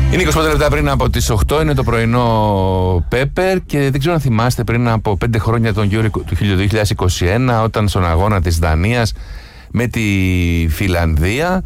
Είναι 25 λεπτά πριν από τις 8, είναι το πρωινό Πέπερ και δεν ξέρω αν θυμάστε πριν από 5 χρόνια τον Euro του 2021, όταν στον αγώνα της Δανίας με τη Φιλανδία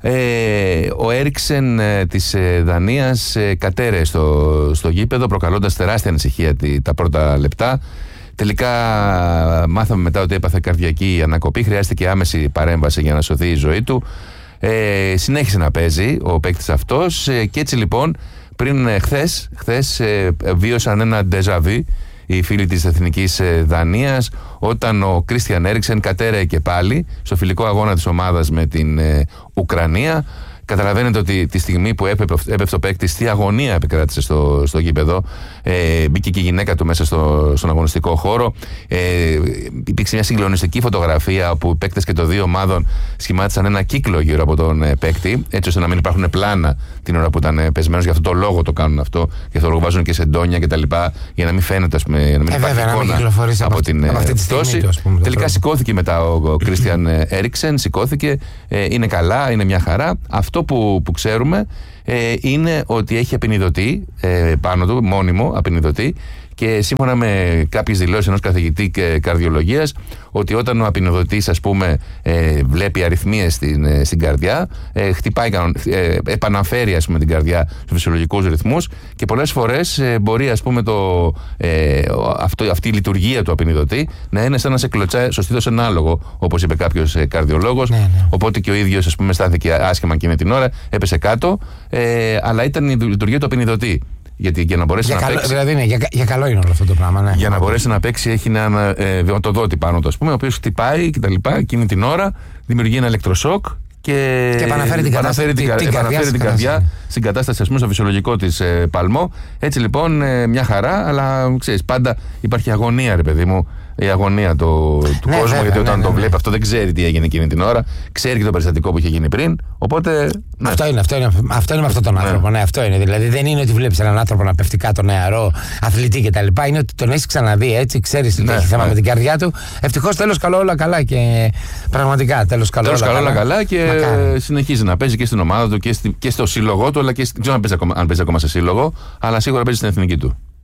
ο Έριξεν της Δανίας κατέρεε στο γήπεδο, προκαλώντας τεράστια ανησυχία τα πρώτα λεπτά. Τελικά μάθαμε μετά ότι έπαθε καρδιακή ανακοπή, χρειάστηκε άμεση παρέμβαση για να σωθεί η ζωή του. Συνέχισε να παίζει ο παίκτης αυτός και έτσι λοιπόν πριν χθες βίωσαν ένα déjà-vu οι φίλοι της Εθνικής Δανίας, όταν ο Κρίστιαν Έριξεν κατέρεε και πάλι στο φιλικό αγώνα της ομάδας με την Ουκρανία. Καταλαβαίνετε ότι τη στιγμή που έπεφτε ο παίκτης, τι αγωνία επικράτησε στο γήπεδο. Μπήκε και η γυναίκα του μέσα στον αγωνιστικό χώρο. Υπήρξε μια συγκλονιστική φωτογραφία όπου οι παίκτες και των δύο ομάδων σχημάτισαν ένα κύκλο γύρω από τον παίκτη, έτσι ώστε να μην υπάρχουν πλάνα την ώρα που ήταν πεσμένος. Γι' αυτό το λόγο το κάνουν αυτό. Γι' αυτό το βάζουν και σεντόνια κτλ. Για να μην φαίνεται, να μην υπάρχει εικόνα από την πτώση. Τελικά σηκώθηκε μετά ο Κρίστιαν Έριξεν, σηκώθηκε. Είναι καλά, είναι μια χαρά. Αυτό που ξέρουμε είναι ότι έχει απεινιδωτεί πάνω του, μόνιμο απεινιδωτεί, και σύμφωνα με κάποιες δηλώσεις ενός καθηγητή καρδιολογίας, ότι όταν ο απεινιδωτής, ας πούμε, βλέπει αριθμίες στην καρδιά, χτυπάει, επαναφέρει, ας πούμε, την καρδιά στους φυσιολογικούς ρυθμούς, και πολλές φορές μπορεί, ας πούμε, αυτή η λειτουργία του απεινιδωτή να είναι σαν να σε κλωτσάει στο στήθος ένα άλογο, όπως είπε κάποιος καρδιολόγος. Ναι. Οπότε και ο ίδιος, ας πούμε, αισθάνθηκε άσχημα εκείνη την ώρα, έπεσε κάτω, αλλά ήταν η λειτουργία του απεινιδωτή. Γιατί για να μπορέσει να παίξει. Δηλαδή, για καλό είναι όλο αυτό το πράγμα. Ναι. Για να μπορέσει να παίξει, έχει ένα βηματοδότη πάνω του, ας πούμε, ο οποίος χτυπάει κτλ. Εκείνη την ώρα δημιουργεί ένα ηλεκτροσόκ και επαναφέρει την καρδιά στην κατάσταση, ας πούμε, στο φυσιολογικό της παλμό. Έτσι λοιπόν, μια χαρά, αλλά ξέρεις, πάντα υπάρχει αγωνία, ρε παιδί μου. Η αγωνία του κόσμου, γιατί όταν το βλέπει αυτό δεν ξέρει τι έγινε εκείνη την ώρα, ξέρει και το περιστατικό που είχε γίνει πριν. Οπότε. Ναι. Αυτό είναι με αυτόν τον άνθρωπο. Ναι, αυτό είναι. Δηλαδή δεν είναι ότι βλέπεις έναν άνθρωπο να πέφτει κάτω νεαρό, αθλητή κτλ. Είναι ότι τον έχεις ξαναδεί έτσι, ξέρεις ότι έχει θέμα με την καρδιά του. Ευτυχώς τέλος καλό όλα καλά και πραγματικά τέλος καλό όλα καλά και συνεχίζει να παίζει και στην ομάδα του και στο σύλλογό του, αλλά και δεν ξέρω αν παίζει ακόμα σε σύλλογο, αλλά σίγουρα παίζει στην εθνική του.